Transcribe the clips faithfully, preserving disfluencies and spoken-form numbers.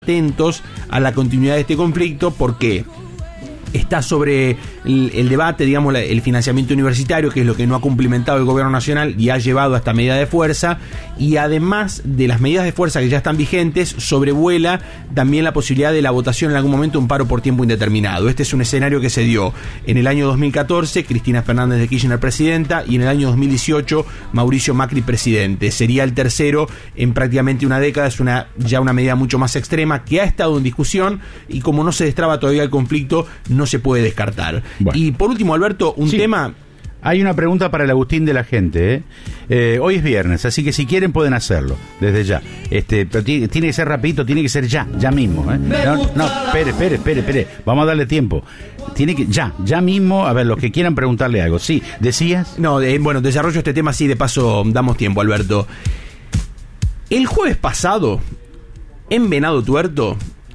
atentos a la continuidad de este conflicto porque está sobre el, el debate, digamos, la, el financiamiento universitario, que es lo que no ha cumplimentado el gobierno nacional y ha llevado a esta medida de fuerza, y además de las medidas de fuerza que ya están vigentes, sobrevuela también la posibilidad de la votación en algún momento de un paro por tiempo indeterminado. Este es un escenario que se dio en el año dos mil catorce, Cristina Fernández de Kirchner presidenta, y en el año dos mil dieciocho, Mauricio Macri presidente. Sería el tercero en prácticamente una década, es una ya una medida mucho más extrema que ha estado en discusión, y como no se destraba todavía el conflicto, no se puede descartar. Bueno. Y por último, Alberto, un sí. tema... Hay una pregunta para el Agustín de la gente, ¿eh? Eh, hoy es viernes, así que si quieren pueden hacerlo, desde ya. Este, pero tiene, tiene que ser rapidito, tiene que ser ya, ya mismo, ¿eh? No, no, espere, espere, espere, espere. Vamos a darle tiempo. Tiene que, ya, ya mismo, a ver, los que quieran preguntarle algo. Sí, ¿decías? No, eh, bueno, desarrollo este tema, sí, de paso damos tiempo, Alberto. El jueves pasado, en Venado Tuerto,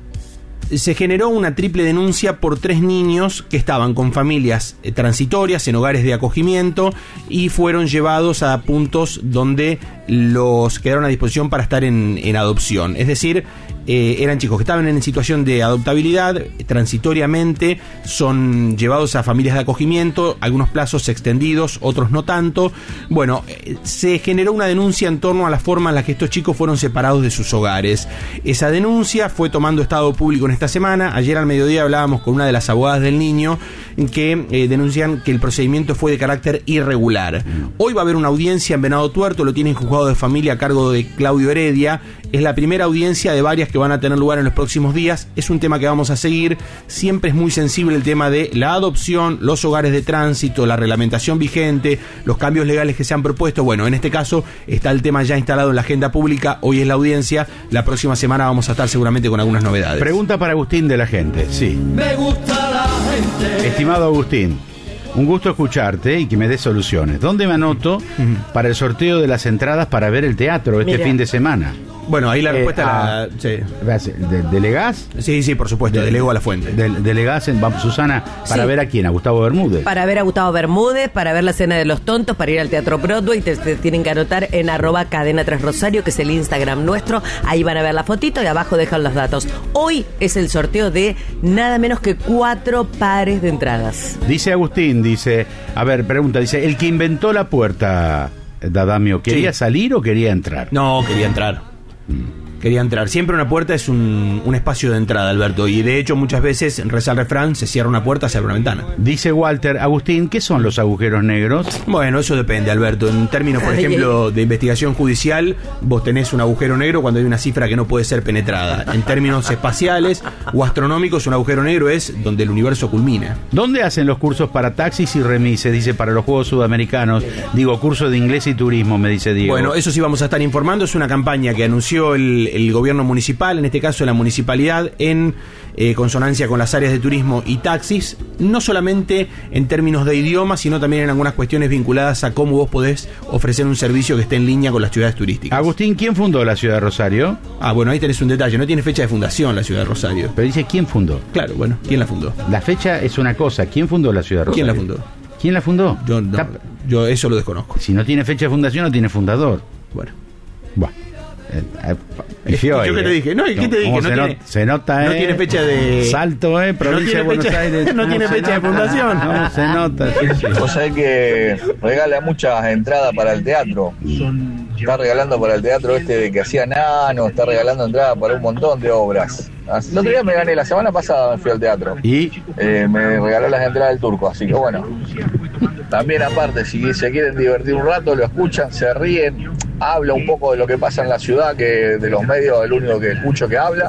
se generó una triple denuncia por tres niños que estaban con familias eh, transitorias en hogares de acogimiento y fueron llevados a puntos donde los quedaron a disposición para estar en, en adopción. Es decir, eh, eran chicos que estaban en situación de adoptabilidad, transitoriamente son llevados a familias de acogimiento, algunos plazos extendidos, otros no tanto. Bueno, eh, se generó una denuncia en torno a la forma en la que estos chicos fueron separados de sus hogares. Esa denuncia fue tomando estado público en esta semana. Ayer al mediodía hablábamos con una de las abogadas del niño que eh, denuncian que el procedimiento fue de carácter irregular. Hoy va a haber una audiencia en Venado Tuerto, lo tienen juzgado de familia a cargo de Claudio Heredia. Es la primera audiencia de varias que van a tener lugar en los próximos días. Es un tema que vamos a seguir. Siempre es muy sensible el tema de la adopción, los hogares de tránsito, la reglamentación vigente, los cambios legales que se han propuesto. Bueno, en este caso está el tema ya instalado en la agenda pública. Hoy es la audiencia. La próxima semana vamos a estar seguramente con algunas novedades. Pregunta para Agustín de la gente. Sí. Me gusta la gente. Estimado Agustín, un gusto escucharte y que me des soluciones. ¿Dónde me anoto uh-huh. para el sorteo de las entradas para ver el teatro este Mira. fin de semana? Bueno, ahí la eh, respuesta a, la... Sí. ¿De, ¿Delegás? Sí, sí, por supuesto, de, delego a la fuente. De, ¿Delegás, en, vamos, Susana, para sí. ver a quién? ¿A Gustavo Bermúdez? Para ver a Gustavo Bermúdez, para ver la Cena de los Tontos, para ir al Teatro Broadway. Te, te tienen que anotar en arroba cadena tres Rosario, que es el Instagram nuestro. Ahí van a ver la fotito y abajo dejan los datos. Hoy es el sorteo de nada menos que cuatro pares de entradas. Dice Agustín, dice, a ver, pregunta, dice, el que inventó la puerta, Dadamio, ¿quería sí. salir o quería entrar? No, quería entrar. Quería entrar. Siempre una puerta es un, un espacio de entrada, Alberto, y de hecho muchas veces, reza el refrán, se cierra una puerta, se abre una ventana. Dice Walter, Agustín, ¿qué son los agujeros negros? Bueno, eso depende, Alberto. En términos, por ejemplo, de investigación judicial, vos tenés un agujero negro cuando hay una cifra que no puede ser penetrada. En términos espaciales o astronómicos, un agujero negro es donde el universo culmina. ¿Dónde hacen los cursos para taxis y remises? Dice, para los Juegos Sudamericanos. Digo, curso de inglés y turismo, me dice Diego. Bueno, eso sí vamos a estar informando. Es una campaña que anunció el el gobierno municipal, en este caso la municipalidad, en eh, consonancia con las áreas de turismo y taxis, no solamente en términos de idioma, sino también en algunas cuestiones vinculadas a cómo vos podés ofrecer un servicio que esté en línea con las ciudades turísticas. Agustín, ¿quién fundó la ciudad de Rosario? Ah, bueno, ahí tenés un detalle, no tiene fecha de fundación la ciudad de Rosario. Pero dice, ¿quién fundó? Claro, bueno, ¿quién la fundó? La fecha es una cosa, ¿quién fundó la ciudad de Rosario? ¿Quién la fundó? ¿Quién la fundó? Yo, no, yo eso lo desconozco. Si no tiene fecha de fundación, no tiene fundador. Bueno. Bueno. Eh, eh, yo que te dije, no, ¿qué te dije? No se, tiene, not, se nota, no eh, tiene fecha de Salto, eh, provincia de Buenos fecha, Aires. No tiene fecha nota, de fundación. No se nota. Sí, sí. Vos sabés que regala muchas entradas para el teatro. Está regalando para el teatro este de que hacía Nano, está regalando entradas para un montón de obras. El otro día me gané, la semana pasada me fui al teatro. ¿Y? Eh, me regaló las entradas del Turco, así que bueno. También aparte, si se quieren divertir un rato, lo escuchan, se ríen, habla un poco de lo que pasa en la ciudad, que de los medios el único que escucho que habla,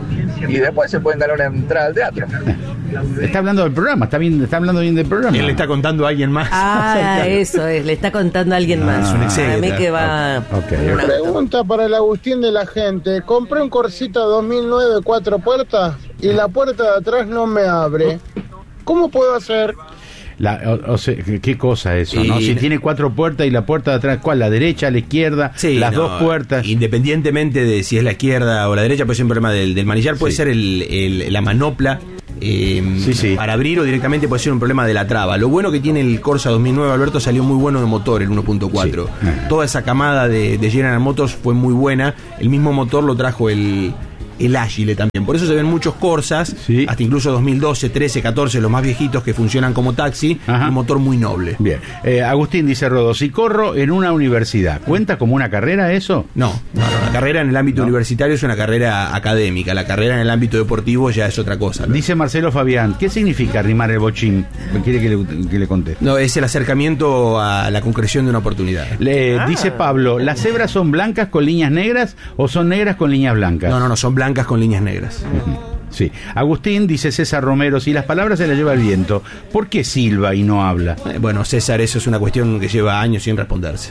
y después se pueden dar una entrada al teatro. Está hablando del programa, está bien, está hablando bien del programa. Él le está contando a alguien más. Ah, eso es, le está contando a alguien ah, más. Es un a mí que va. Okay, okay, okay. Pregunta para el Agustín de la gente. Compré un Corsita dos mil nueve cuatro puertas y la puerta de atrás no me abre. ¿Cómo puedo hacer? La, o, o sea, ¿qué cosa eso, y, no? Si tiene cuatro puertas y la puerta de atrás, ¿cuál? ¿La derecha, la izquierda? Sí, las no, dos puertas. Independientemente de si es la izquierda o la derecha, puede ser un problema del, del manillar, puede sí. ser el, el, la manopla. Eh, sí, sí. Para abrir o directamente puede ser un problema de la traba. Lo bueno que tiene el Corsa dos mil nueve, Alberto, salió muy bueno de motor, el uno punto cuatro. Sí. Toda esa camada de, de General Motors fue muy buena. El mismo motor lo trajo el el Ágile también. Por eso se ven muchos Corsas, Sí. hasta incluso dos mil doce, trece, catorce, los más viejitos que funcionan como taxi, Ajá. un motor muy noble. Bien. Eh, Agustín dice Rodo, si corro en una universidad, ¿cuenta como una carrera eso? No, no, no, la carrera en el ámbito No. universitario es una carrera académica, la carrera en el ámbito deportivo ya es otra cosa. ¿No? Dice Marcelo Fabián, ¿qué significa arrimar el bochín? ¿Quiere que le, que le conteste? No, es el acercamiento a la concreción de una oportunidad. Le, Dice Pablo, ¿las cebras son blancas con líneas negras o son negras con líneas blancas? No, no, no, son blancas con líneas negras. Sí. Agustín dice César Romero, si las palabras se las lleva el viento, ¿por qué silba y no habla? Eh, Bueno, César, eso es una cuestión que lleva años sin responderse.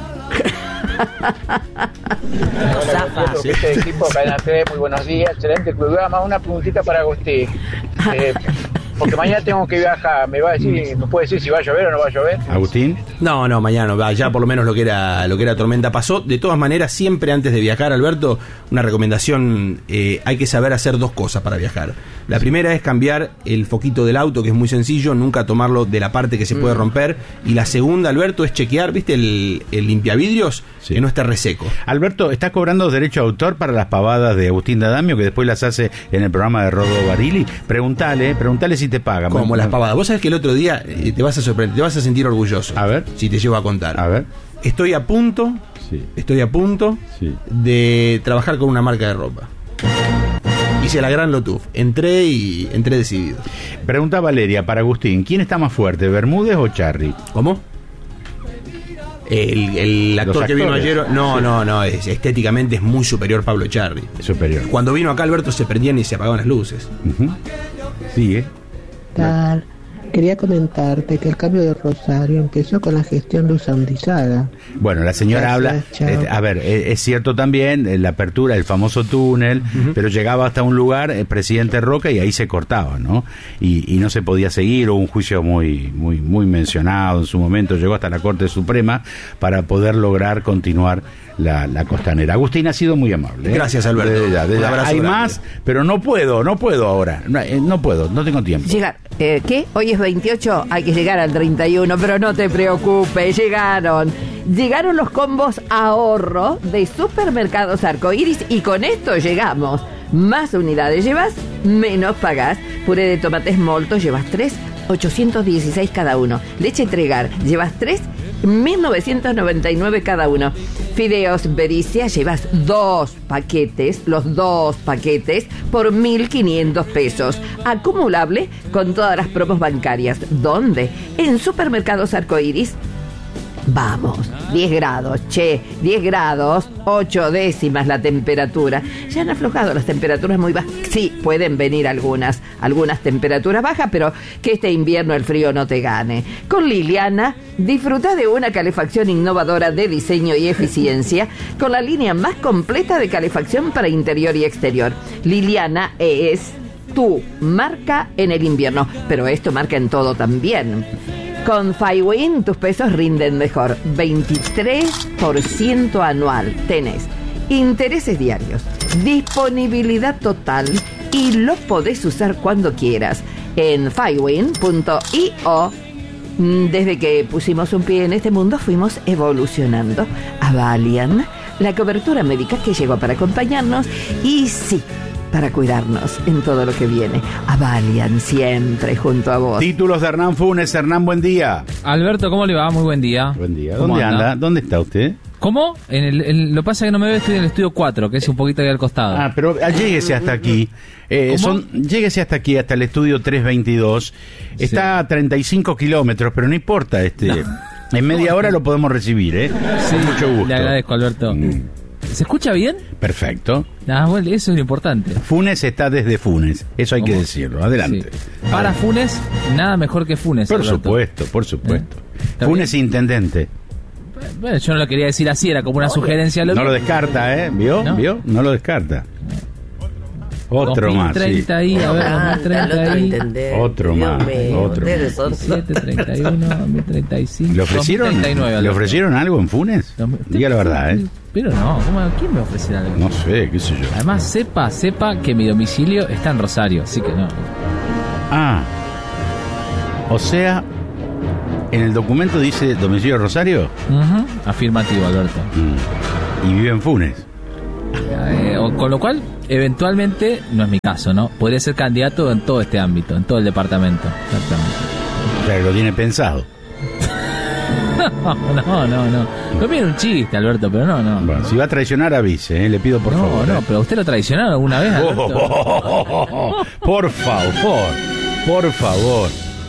Hola, Sí. este equipo Cadena T, muy buenos días, excelente programa. Una preguntita para Agustín. Eh, porque mañana tengo que viajar, ¿me va a decir, me puede decir si va a llover o no va a llover? Agustín. No, no, mañana no, ya por lo menos lo que era lo que era tormenta pasó. De todas maneras, siempre antes de viajar, Alberto, una recomendación, eh, hay que saber hacer dos cosas para viajar. La primera es cambiar el foquito del auto, que es muy sencillo, nunca tomarlo de la parte que se puede romper. Y la segunda, Alberto, es chequear, ¿viste? El, el limpiavidrios, Sí. que no esté reseco. Alberto, ¿estás cobrando derecho de autor para las pavadas de Agustín D'Adamio que después las hace en el programa de Rodo Barili? Preguntale, preguntale si te pagan. Como las pavadas. Vos sabés que el otro día eh, te vas a sorprender, te vas a sentir orgulloso. A ver. Si te llevo a contar. A ver. Estoy a punto, Sí. estoy a punto Sí. de trabajar con una marca de ropa. Hice la gran Lotuf. Entré y entré decidido. Pregunta Valeria para Agustín, ¿quién está más fuerte, Bermúdez o Charry? ¿Cómo? El, el actor Los que vino actores. ayer. No, Sí. no, no. Es, estéticamente es muy superior Pablo Echarri. Superior. Cuando vino acá, Alberto, se prendían y se apagaban las luces. Ujú. Sigue. Tal. Quería comentarte que el cambio de Rosario empezó con la gestión de Usandizaga. Bueno, la señora Gracias, habla, chao. eh, a ver, eh, es cierto también eh, la apertura del famoso túnel, pero llegaba hasta un lugar, el presidente Roca, y ahí se cortaba, ¿no? Y, y no se podía seguir, hubo un juicio muy, muy, muy mencionado en su momento, llegó hasta la Corte Suprema para poder lograr continuar la, la costanera. Agustín ha sido muy amable. ¿eh? Gracias, Alberto. Desde ya, desde Un ya. abrazo Hay grande. más, pero no puedo, no puedo ahora, no, eh, no puedo, no tengo tiempo. Llegar, eh, ¿qué? Hoy es veintiocho, hay que llegar al treinta y uno, pero no te preocupes, llegaron. Llegaron los combos ahorro de Supermercados Arcoiris y con esto llegamos. Más unidades llevas, menos pagás. Puré de tomates molto llevas tres, ochocientos dieciséis cada uno. Leche Tregar llevas tres, mil novecientos noventa y nueve cada uno. Fideos Bericia llevas dos paquetes, los dos paquetes por mil quinientos pesos. Acumulable con todas las promos bancarias. ¿Dónde? En Supermercados Arcoiris. Vamos, diez grados, che, diez grados, ocho décimas la temperatura. Ya han aflojado las temperaturas muy bajas. Sí, pueden venir algunas, algunas temperaturas bajas, pero que este invierno el frío no te gane. Con Liliana, disfruta de una calefacción innovadora de diseño y eficiencia, con la línea más completa de calefacción para interior y exterior. Liliana es tu marca en el invierno, pero esto marca en todo también. Con Fywin tus pesos rinden mejor. veintitrés por ciento anual. Tenés intereses diarios, disponibilidad total y lo podés usar cuando quieras. En fywin punto io. Desde que pusimos un pie en este mundo fuimos evolucionando. Avalian, la cobertura médica que llegó para acompañarnos y sí, para cuidarnos en todo lo que viene. Avalian siempre junto a vos. Títulos de Hernán Funes. Hernán, buen día. Alberto, ¿cómo le va? Muy buen día. Buen día. ¿Cómo ¿Dónde anda? ¿Dónde está usted? ¿Cómo? En el, en- lo pasa que no me ve, estoy en el estudio cuatro, que es un poquito ahí al costado. Ah, pero ah, lléguese hasta aquí. Eh, ¿Cómo? son, lléguese hasta aquí, hasta el estudio trescientos veintidós. Está a treinta y cinco kilómetros, pero no importa. este En media hora lo podemos recibir, ¿eh? Sí, Con mucho gusto. le agradezco, Alberto. Mm, ¿Se escucha bien? perfecto. Ah, bueno, eso es lo importante. Funes está desde Funes. Eso hay que ¿Cómo? decirlo. Adelante. Sí. Para Funes, nada mejor que Funes, Por Alberto. supuesto, por supuesto. ¿Eh? ¿Está Funes intendente. Bueno, yo no lo quería decir así, era como una sugerencia. No que- lo descarta, ¿eh? ¿Vio? No. ¿Vio? No lo descarta. Otro más, sí. dos mil treinta ahí, a ver, Ah, dos mil treinta al otro ahí. entender. Otro Dios más, mío, otro ustedes son- siete, treinta y uno, dos mil treinta y cinco, ¿Le ofrecieron, dos mil treinta y nueve, ¿Le Alberto. ofrecieron algo en Funes? dos mil- Diga la verdad, ¿eh? Pero no, ¿cómo- ¿quién me ofrecerá algo? No sé, qué sé yo. Además, sepa, sepa que mi domicilio está en Rosario, así que no. Ah, o sea, en el documento dice domicilio Rosario Ujú, afirmativo, Alberto. mm, y vive en Funes. Eh, bueno, con lo cual, eventualmente, no es mi caso, ¿no? Podría ser candidato en todo este ámbito, en todo el departamento. Exactamente. O sea, que lo tiene pensado. No, no, no, no. No viene un chiste, Alberto, pero no, no. Bueno, si va a traicionar, avise, ¿eh? Le pido por no, favor. No, no, ¿eh? pero usted lo traicionaron alguna vez, Alberto. Oh, oh, oh, oh, oh. Por favor, por favor.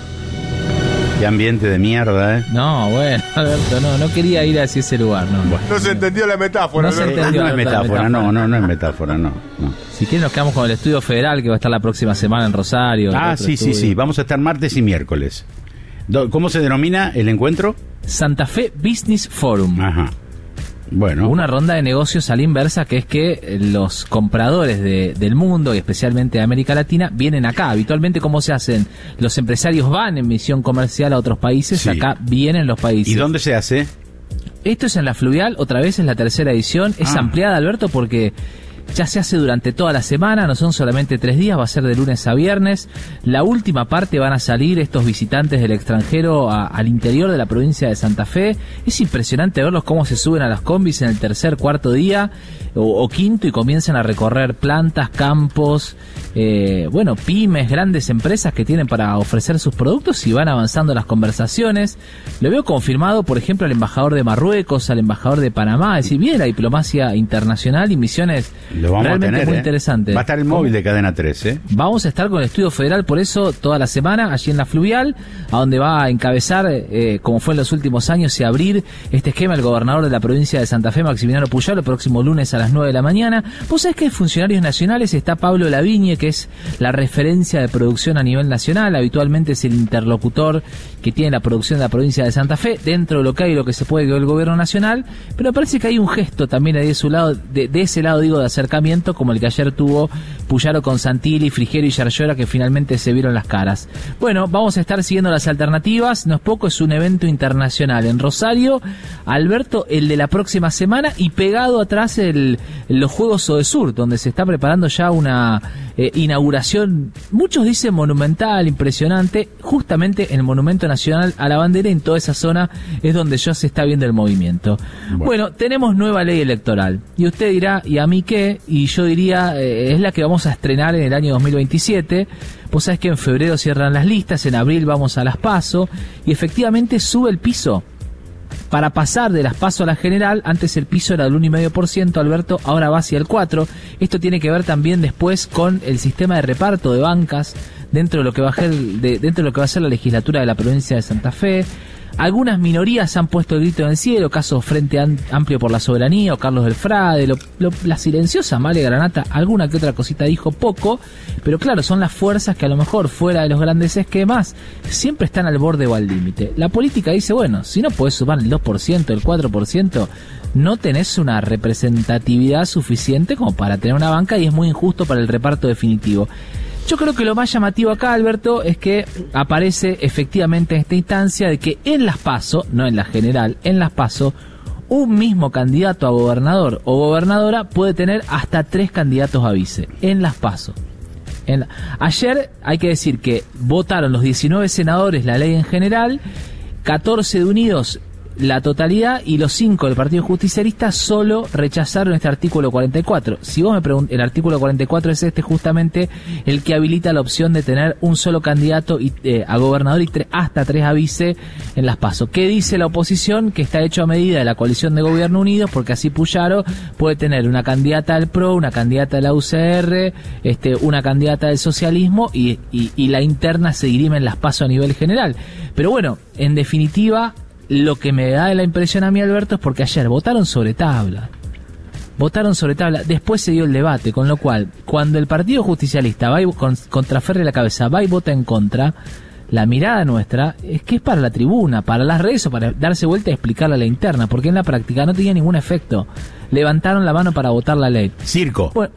Qué ambiente de mierda, ¿eh? No, bueno, Alberto, no, no quería ir hacia ese lugar, no. Bueno. No se entendió la metáfora. No se Alberto. entendió. No es Alberto, metáfora, metáfora. no, no, no es metáfora, no, no. Si quieren nos quedamos con el estudio federal que va a estar la próxima semana en Rosario. Ah, otro sí, sí, estudio. sí, vamos a estar martes y miércoles. Do- ¿Cómo se denomina el encuentro? Santa Fe Business Forum. Ajá. Bueno. Una ronda de negocios a la inversa, que es que los compradores de, del mundo y especialmente de América Latina vienen acá. Habitualmente, ¿cómo se hacen? Los empresarios van en misión comercial a otros países, Sí. acá vienen los países. ¿Y dónde se hace? Esto es en la Fluvial, otra vez es la tercera edición. Es Ah. ampliada, Alberto, porque ya se hace durante toda la semana, no son solamente tres días, va a ser de lunes a viernes. La última parte van a salir estos visitantes del extranjero a- al interior de la provincia de Santa Fe. Es impresionante verlos cómo se suben a las combis en el tercer, cuarto día o, o quinto y comienzan a recorrer plantas, campos, eh, bueno, pymes, grandes empresas que tienen para ofrecer sus productos y van avanzando las conversaciones. Lo veo confirmado, por ejemplo, al embajador de Marruecos, al embajador de Panamá, es decir, viene la diplomacia internacional y misiones Lo vamos realmente a tener, muy ¿eh? interesantes. Va a estar el móvil de Cadena tres, ¿eh? Vamos a estar con el Estudio Federal, por eso, toda la semana, allí en la Fluvial, a donde va a encabezar, eh, como fue en los últimos años, y abrir este esquema el gobernador de la provincia de Santa Fe, Maximiliano Puyaro, el próximo lunes a las nueve de la mañana. Vos sabés que hay funcionarios nacionales, está Pablo Lavigne, que es la referencia de producción a nivel nacional, habitualmente es el interlocutor que tiene la producción de la provincia de Santa Fe, dentro de lo que hay y lo que se puede que el gobierno nacional, pero me parece que hay un gesto también ahí de su lado, de, de ese lado digo, de acercamiento, como el que ayer tuvo Puyaro con Santilli, Frigerio y Yarlora, que finalmente se vieron las caras. Bueno, vamos a estar siguiendo las alternativas, no es poco, es un evento internacional en Rosario, Alberto, el de la próxima semana, y pegado atrás el, los Juegos Odesur, donde se está preparando ya una eh, inauguración, muchos dicen monumental, impresionante, justamente el Monumento Nacional a la Bandera, en toda esa zona es donde ya se está viendo el movimiento. Bueno, bueno tenemos nueva ley electoral, y usted dirá, ¿y a mí qué? Y yo diría, eh, es la que vamos a estrenar en el año dos mil veintisiete. Vos sabés que en febrero cierran las listas, en abril vamos a las PASO, y efectivamente sube el piso. Para pasar de las PASO a la general, antes el piso era del uno coma cinco por ciento, Alberto, ahora va hacia el cuatro por ciento. Esto tiene que ver también después con el sistema de reparto de bancas dentro de lo que va a ser, de, dentro de lo que va a ser la legislatura de la provincia de Santa Fe. Algunas minorías han puesto el grito en el cielo, caso Frente Amplio por la Soberanía o Carlos del Frade, lo, lo, la silenciosa Male Granata, alguna que otra cosita dijo, poco, pero claro, son las fuerzas que a lo mejor fuera de los grandes esquemas siempre están al borde o al límite. La política dice, bueno, si no podés sumar el dos por ciento, el cuatro por ciento, no tenés una representatividad suficiente como para tener una banca y es muy injusto para el reparto definitivo. Yo creo que lo más llamativo acá, Alberto, es que aparece efectivamente esta instancia de que en las PASO, no en la general, en las PASO, un mismo candidato a gobernador o gobernadora puede tener hasta tres candidatos a vice, en las PASO. En la... Ayer hay que decir que votaron los diecinueve senadores la ley en general, catorce de Unidos la totalidad y los cinco del Partido Justicialista solo rechazaron este artículo cuarenta y cuatro. Si vos me preguntas, el artículo cuarenta y cuatro es este justamente el que habilita la opción de tener un solo candidato y, eh, a gobernador y tre- hasta tres a vice en las PASO. ¿Qué dice la oposición? Que está hecho a medida de la coalición de Gobierno Unidos, porque así Puyaro puede tener una candidata del P R O, una candidata de la U C R, este, una candidata del socialismo y, y, y la interna se dirime en las PASO a nivel general. Pero bueno, en definitiva, lo que me da la impresión a mí, Alberto, es porque ayer votaron sobre tabla. Votaron sobre tabla, después se dio el debate, con lo cual, cuando el Partido Justicialista va y con, contra Ferri la cabeza, va y vota en contra, la mirada nuestra es que es para la tribuna, para las redes o para darse vuelta y explicarle a la interna, porque en la práctica no tenía ningún efecto. Levantaron la mano para votar la ley. Circo. Bueno,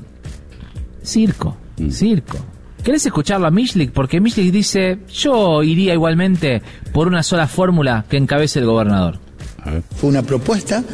circo, mm. circo. ¿Querés escucharlo a Michlik? Porque Michlik dice, yo iría igualmente por una sola fórmula que encabece el gobernador. Fue una propuesta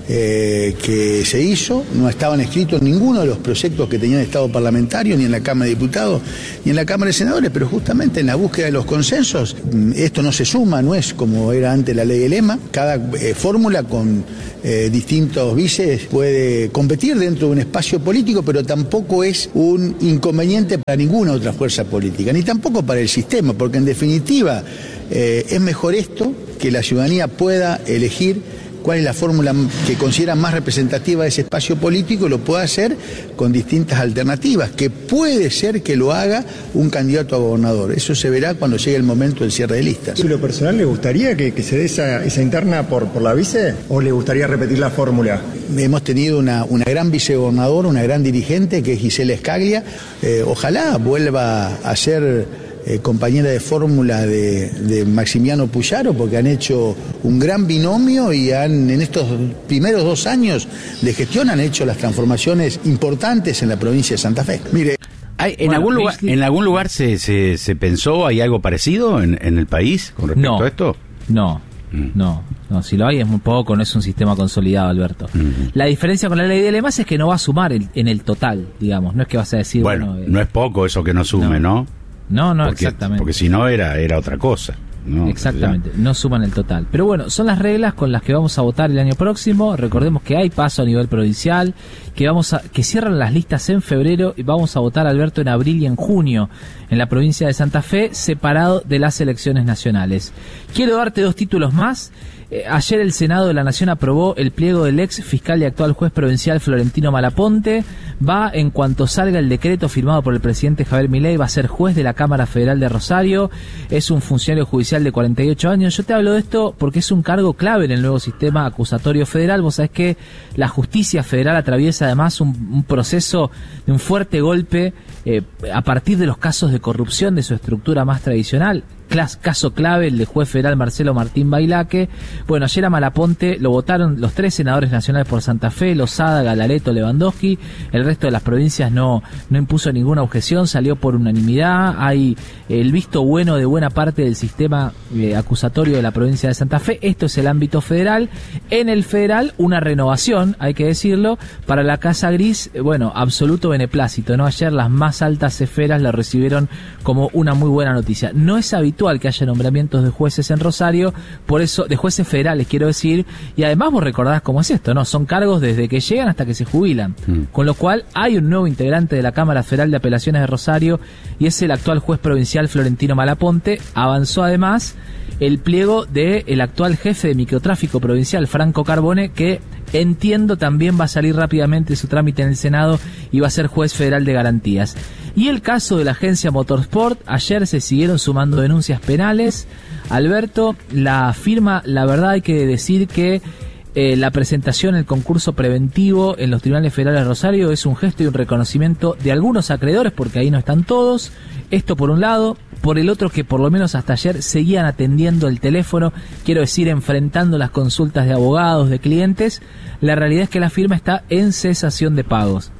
eh, que se hizo, no estaban escritos ninguno de los proyectos que tenían estado parlamentario, ni en la Cámara de Diputados, ni en la Cámara de Senadores, pero justamente en la búsqueda de los consensos, esto no se suma, no es como era antes la ley del E M A, cada eh, fórmula con eh, distintos vices puede competir dentro de un espacio político, pero tampoco es un inconveniente para ninguna otra fuerza política, ni tampoco para el sistema, porque en definitiva eh, es mejor esto, que la ciudadanía pueda elegir cuál es la fórmula que considera más representativa de ese espacio político y lo pueda hacer con distintas alternativas, que puede ser que lo haga un candidato a gobernador. Eso se verá cuando llegue el momento del cierre de listas. ¿En lo personal le gustaría que, que se dé esa, esa interna por, por la vice o le gustaría repetir la fórmula? Hemos tenido una, una gran vicegobernadora, una gran dirigente que es Gisela Scaglia. Eh, ojalá vuelva a ser Eh, compañera de fórmula de, de Maximiano Puyaro, porque han hecho un gran binomio y han en estos primeros dos años de gestión han hecho las transformaciones importantes en la provincia de Santa Fe. Mire, ¿Hay, en, bueno, algún lugar, ¿En algún lugar se, se, se pensó, hay algo parecido en, en el país con respecto no, a esto? No, mm. no, no, si lo hay es muy poco, no es un sistema consolidado, Alberto. Mm-hmm. La diferencia con la ley de L E M A es que no va a sumar el, en el total, digamos, no es que vas a decir... Bueno, bueno eh, no es poco eso que no sume, ¿no? ¿no? No, no, porque, exactamente. Porque si no era, era otra cosa. No, exactamente, no suman el total. Pero bueno, son las reglas con las que vamos a votar el año próximo. Recordemos que hay paso a nivel provincial, que vamos a que cierran las listas en febrero y vamos a votar, Alberto, en abril y en junio en la provincia de Santa Fe, separado de las elecciones nacionales. Quiero darte dos títulos más. Eh, ayer el Senado de la Nación aprobó el pliego del ex fiscal y actual juez provincial Florentino Malaponte. Va, en cuanto salga el decreto firmado por el presidente Javier Milei, va a ser juez de la Cámara Federal de Rosario. Es un funcionario judicial de cuarenta y ocho años. Yo te hablo de esto porque es un cargo clave en el nuevo sistema acusatorio federal. Vos sabés que la justicia federal atraviesa además un, un proceso de un fuerte golpe eh, a partir de los casos de corrupción de su estructura más tradicional. Caso clave, el de juez federal Marcelo Martín Bailaque. Bueno, ayer a Malaponte lo votaron los tres senadores nacionales por Santa Fe, Lozada, Galareto, Lewandowski. El resto de las provincias no, no impuso ninguna objeción, salió por unanimidad. Hay el visto bueno de buena parte del sistema eh, acusatorio de la provincia de Santa Fe. Esto es el ámbito federal. En el federal, una renovación, hay que decirlo, para la Casa Gris, eh, bueno, absoluto beneplácito, ¿no? Ayer las más altas esferas lo recibieron como una muy buena noticia. No es habitual que haya nombramientos de jueces en Rosario, por eso, de jueces federales quiero decir, y además vos recordás cómo es esto, ¿no? Son cargos desde que llegan hasta que se jubilan, mm. con lo cual hay un nuevo integrante de la Cámara Federal de Apelaciones de Rosario y es el actual juez provincial Florentino Malaponte. Avanzó además el pliego del actual jefe de microtráfico provincial Franco Carbone, que entiendo también va a salir rápidamente su trámite en el Senado y va a ser juez federal de garantías. Y el caso de la agencia Motorsport, ayer se siguieron sumando denuncias penales. Alberto, la firma, la verdad hay que decir que eh, la presentación, el concurso preventivo en los tribunales federales de Rosario es un gesto y un reconocimiento de algunos acreedores, porque ahí no están todos. Esto por un lado. Por el otro, que por lo menos hasta ayer seguían atendiendo el teléfono, quiero decir, enfrentando las consultas de abogados, de clientes. La realidad es que la firma está en cesación de pagos.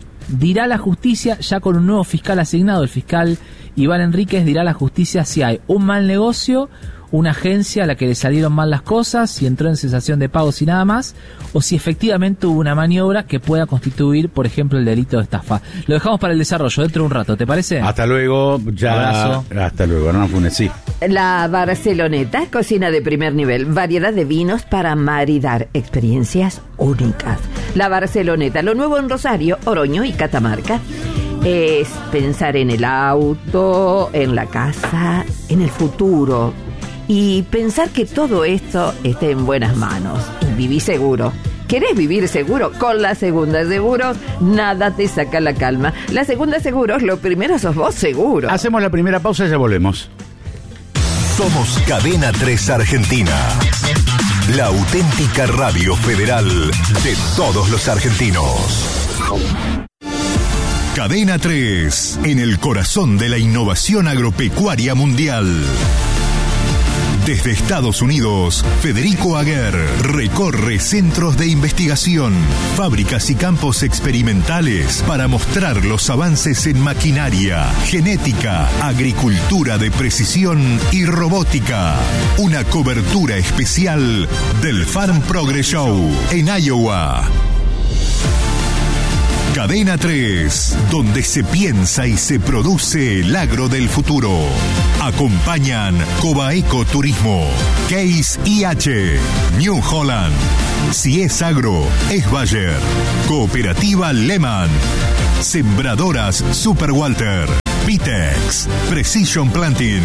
Dirá la justicia, ya con un nuevo fiscal asignado, el fiscal Iván Enríquez, dirá la justicia si hay un mal negocio, una agencia a la que le salieron mal las cosas, si entró en cesación de pagos y nada más, o si efectivamente hubo una maniobra que pueda constituir, por ejemplo, el delito de estafa. Lo dejamos para el desarrollo dentro de un rato, ¿te parece? Hasta luego, ya. Abrazo. Hasta luego, no Funes, sí. La Barceloneta, cocina de primer nivel, variedad de vinos para maridar experiencias únicas. La Barceloneta, lo nuevo en Rosario, Oroño y Catamarca. Es pensar en el auto, en la casa, en el futuro. Y pensar que todo esto esté en buenas manos. Viví seguro. ¿Querés vivir seguro? Con la Segunda Seguros, nada te saca la calma. La Segunda Seguros, lo primero sos vos seguro. Hacemos la primera pausa y ya volvemos. Somos Cadena tres Argentina. La auténtica radio federal de todos los argentinos. Cadena tres, en el corazón de la innovación agropecuaria mundial. Desde Estados Unidos, Federico Aguer recorre centros de investigación, fábricas y campos experimentales para mostrar los avances en maquinaria, genética, agricultura de precisión y robótica. Una cobertura especial del Farm Progress Show en Iowa. Cadena tres, donde se piensa y se produce el agro del futuro. Acompañan Cobaeco Turismo, Case I H, New Holland. Si es agro, es Bayer. Cooperativa Lehman. Sembradoras Super Walter. Pitex. Precision Planting.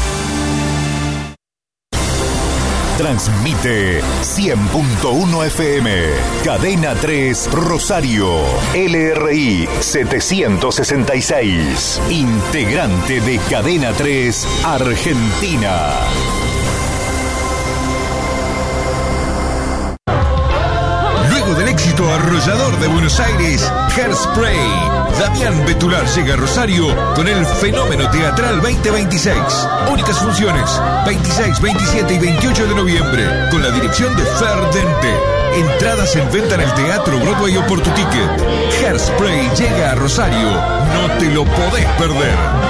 Transmite cien punto uno F M, Cadena tres Rosario, L R I setecientos sesenta y seis, integrante de Cadena tres Argentina. Luego del éxito arrollador de Buenos Aires, Hairspray, Damián Betular llega a Rosario con el Fenómeno Teatral veinte veintiséis. Únicas funciones, veintiséis, veintisiete y veintiocho de noviembre, con la dirección de Fer Dente. Entradas en venta en el Teatro Broadway o por tu ticket. Hairspray llega a Rosario, no te lo podés perder.